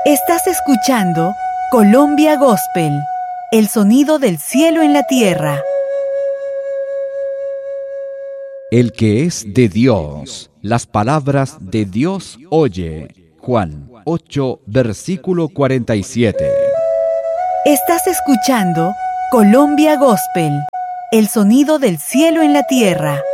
Estás escuchando Colombia Gospel, el sonido del cielo en la tierra. El que es de Dios, las palabras de Dios oye. Juan 8, versículo 47. Estás escuchando Colombia Gospel, el sonido del cielo en la tierra.